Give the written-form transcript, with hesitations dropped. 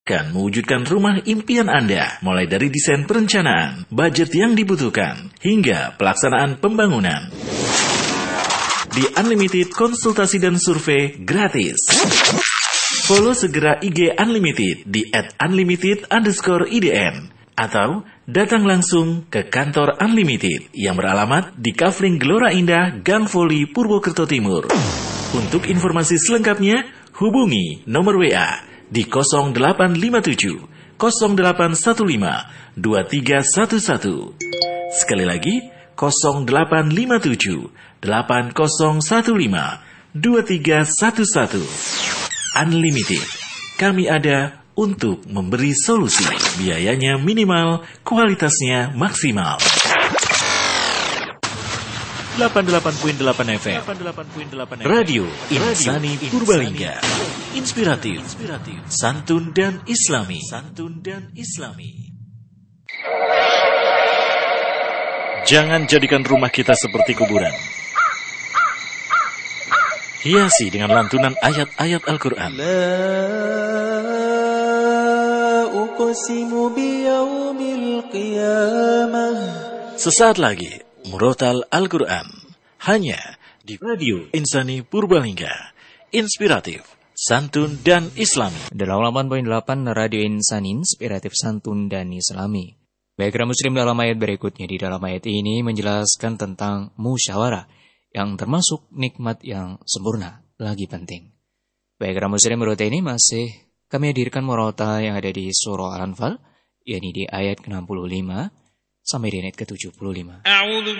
akan mewujudkan rumah impian Anda, mulai dari desain perencanaan, budget yang dibutuhkan, hingga pelaksanaan pembangunan. Di Unlimited konsultasi dan survei gratis. Follow segera IG Unlimited di @unlimited_IDN atau datang langsung ke kantor Unlimited yang beralamat di Kafling Gelora Indah, Gang Voli, Purwokerto Timur. Untuk informasi selengkapnya, hubungi nomor WA di 0857 0815 2311. Sekali lagi, 0857 8015 2311. Unlimited. Kami ada untuk memberi solusi. Biayanya minimal, kualitasnya maksimal. 88.8 FM. Radio Insani Purbalingga. Inspiratif, santun dan islami. Jangan jadikan rumah kita seperti kuburan. Hiasi dengan lantunan ayat-ayat Al-Quran. Sesaat lagi, Murotal Al-Quran. Hanya di Radio Insani Purbalingga. Inspiratif, santun dan islami. 88.8 Radio Insani, Inspiratif, santun dan islami. Baiklah muslim, dalam ayat berikutnya, di dalam ayat ini menjelaskan tentang musyawarah yang termasuk nikmat yang sempurna, lagi penting. Baiklah muslim, berikut ini masih kami hadirkan murotal yang ada di surah Al-Anfal, yakni di ayat ke-65 sampai di ayat ke-75.